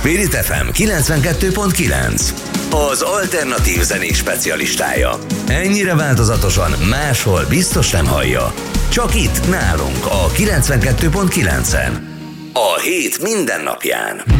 Spirit FM 92.9, az alternatív zenés specialistája. Ennyire változatosan máshol biztos nem hallja. Csak itt nálunk a 92.9-en. A hét minden napján.